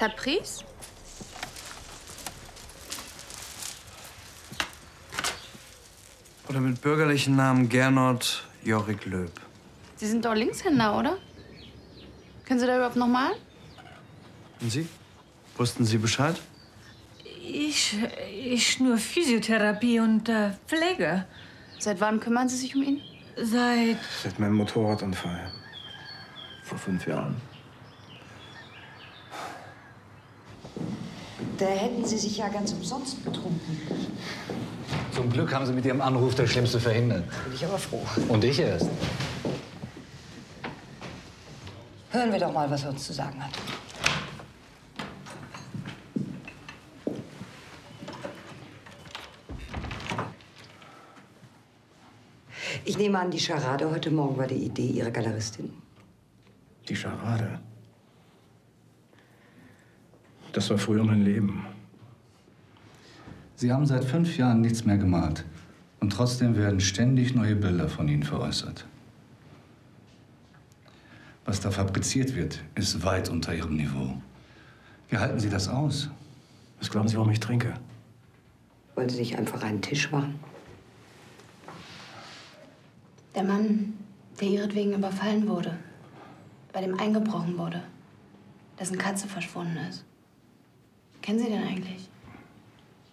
Caprice? Oder mit bürgerlichen Namen Gernot Jorik Löb. Sie sind doch Linkshänder, oder? Können Sie da überhaupt noch malen? Und Sie? Wussten Sie Bescheid? Ich nur Physiotherapie und Pflege. Seit wann kümmern Sie sich um ihn? Seit meinem Motorradunfall. Vor 5 Jahren. Da hätten Sie sich ja ganz umsonst betrunken. Zum Glück haben Sie mit Ihrem Anruf das Schlimmste verhindert. Bin ich aber froh. Und ich erst. Hören wir doch mal, was er uns zu sagen hat. Ich nehme an, die Scharade heute Morgen war die Idee Ihrer Galeristin. Die Scharade. Das war früher mein Leben. Sie haben seit 5 Jahren nichts mehr gemalt. Und trotzdem werden ständig neue Bilder von Ihnen veräußert. Was da fabriziert wird, ist weit unter Ihrem Niveau. Wie halten Sie das aus? Was glauben Sie, warum ich trinke? Wollen Sie nicht einfach einen Tisch machen? Der Mann, der ihretwegen überfallen wurde, bei dem eingebrochen wurde, dessen Katze verschwunden ist. Kennen Sie den eigentlich?